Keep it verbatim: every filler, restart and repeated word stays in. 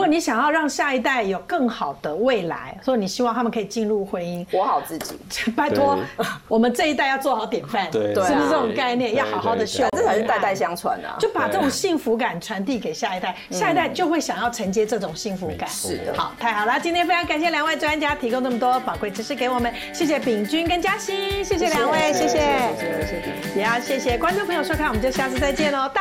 你想要让下一代有更好的未来，所以你希望他们可以进入婚姻， 活好自己， 拜托，我们这一代要做好典范， 对， 是不是这种概念？要好好的修， 这才是代代相传啊！ 就把这种幸福感传递给下一代，下一代就会想要承接这种幸福感。 是的， 好，太好了！今天非常感谢两位专家提供这么多宝贵知识给我们，谢谢秉钧跟嘉欣，谢谢两位，谢谢， 谢谢，谢谢， 也要谢谢观众朋友收看，我们就下次再见喽。